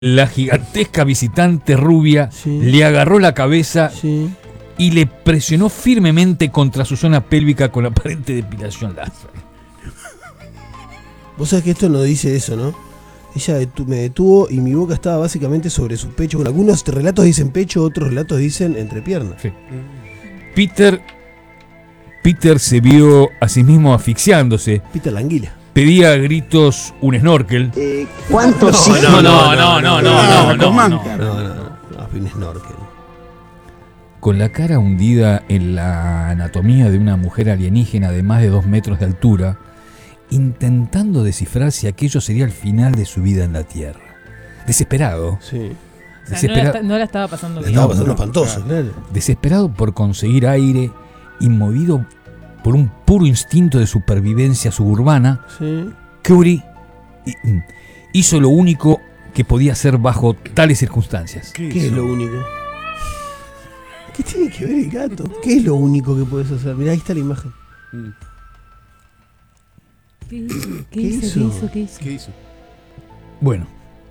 La gigantesca visitante rubia le agarró la cabeza y le presionó firmemente contra su zona pélvica con aparente depilación láser. Vos sabés que esto no dice eso, ¿no? Ella me detuvo y mi boca estaba básicamente sobre su pecho. Bueno, algunos relatos dicen pecho, otros relatos dicen entrepierna. Sí. Peter se vio a sí mismo asfixiándose. Peter la anguila. Pedía a gritos un snorkel. ¿Cuántos sí? No, un snorkel. Con la cara hundida en la anatomía de una mujer alienígena de más de 2 metros de altura, intentando descifrar si aquello sería el final de su vida en la Tierra. Desesperado. Sí. O sea, no la estaba pasando bien. Estaba pasando espantoso, claro. Desesperado por conseguir aire y movido por un puro instinto de supervivencia suburbana, Curie hizo lo único que podía hacer bajo tales circunstancias. ¿Qué es lo único? ¿Qué tiene que ver el gato? ¿Qué es lo único que puedes hacer? Mirá, ahí está la imagen. ¿Qué hizo? Bueno.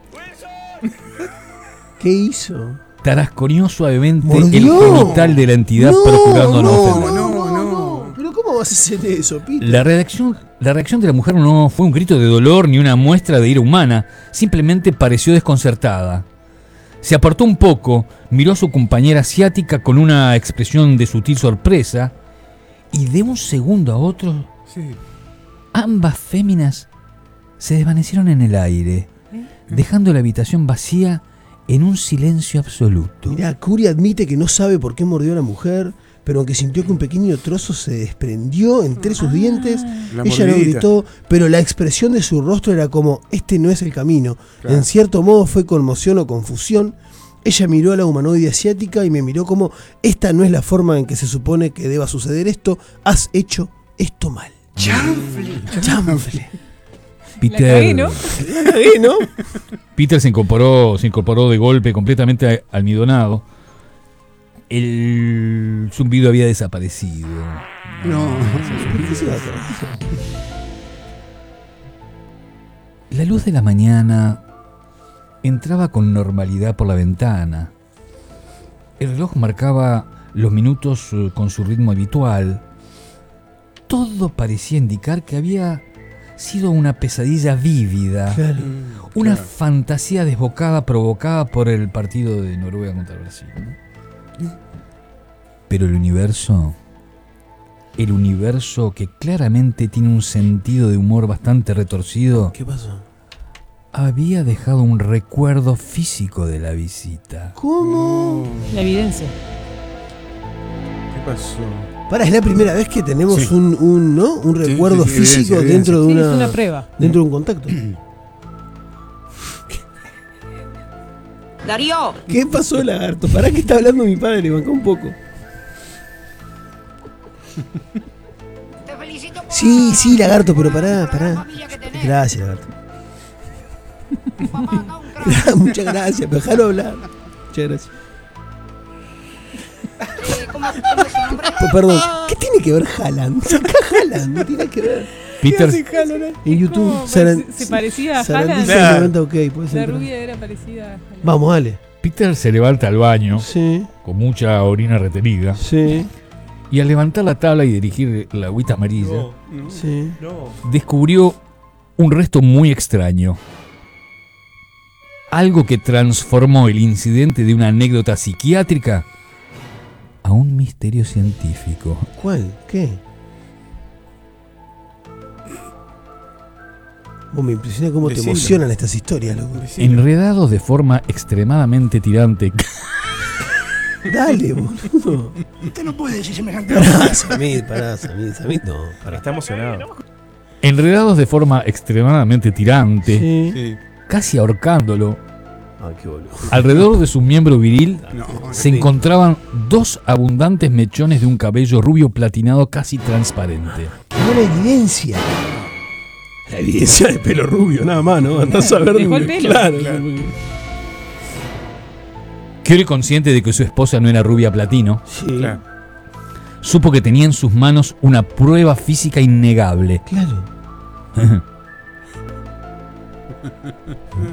¿Qué hizo? Tarasconeó suavemente ¡Mordió! el genital de la entidad procurando no ofender. No. ¿Pero cómo vas a hacer eso, Peter? La reacción de la mujer no fue un grito de dolor ni una muestra de ira humana, simplemente pareció desconcertada. Se apartó un poco, miró a su compañera asiática con una expresión de sutil sorpresa y de un segundo a otro, ambas féminas se desvanecieron en el aire, dejando la habitación vacía en un silencio absoluto. Mirá, Curie admite que no sabe por qué mordió a la mujer, pero aunque sintió que un pequeño trozo se desprendió entre sus dientes, ella no gritó, pero la expresión de su rostro era como, este no es el camino. Claro. En cierto modo fue conmoción o confusión. Ella miró a la humanoide asiática y me miró como, esta no es la forma en que se supone que deba suceder esto, has hecho esto mal. ¡Chanfle! Peter, la cagué, ¿no? Peter se incorporó de golpe completamente almidonado. El zumbido había desaparecido. La luz de la mañana entraba con normalidad por la ventana. El reloj marcaba los minutos con su ritmo habitual. Todo parecía indicar que había sido una pesadilla vívida, una fantasía desbocada provocada por el partido de Noruega contra Brasil, ¿no? Pero el universo que claramente tiene un sentido de humor bastante retorcido, ¿qué pasó? Había dejado un recuerdo físico de la visita. ¿Cómo? La evidencia. ¿Qué pasó? Para, es la primera vez que tenemos un recuerdo físico evidencia. Dentro de una prueba. Dentro de un contacto. Darío. ¿Qué pasó, lagarto? Pará que está hablando mi padre, banca un poco. Te felicito por sí, lagarto, pero pará. Gracias, lagarto. Muchas gracias, pero déjalo hablar. Muchas gracias. ¿Cómo es su nombre? Perdón, ¿qué tiene que ver Haaland? Saca Haaland, no tiene que ver. Peter en YouTube se parecía a Haaland. Claro. Okay, la rubia era parecida a Haaland. Vamos, dale. Peter se levanta al baño con mucha orina retenida. Y al levantar la tabla y dirigir la agüita amarilla, descubrió un resto muy extraño. Algo que transformó el incidente de una anécdota psiquiátrica a un misterio científico. ¿Cuál? ¿Qué? Me impresiona cómo te emocionan estas historias, loco. Enredados de forma extremadamente tirante. Dale, boludo. Usted no puede decir semejante. Pará, Samir, no. Pará. Está emocionado. Enredados de forma extremadamente tirante, casi ahorcándolo. Qué boludo. Alrededor de su miembro viril se encontraban 2 abundantes mechones de un cabello rubio platinado casi transparente. La evidencia. La evidencia de pelo rubio, nada más, ¿no? Andás a ver. Dejó el pelo. Claro. Curie, consciente de que su esposa no era rubia platino, supo que tenía en sus manos una prueba física innegable. Claro.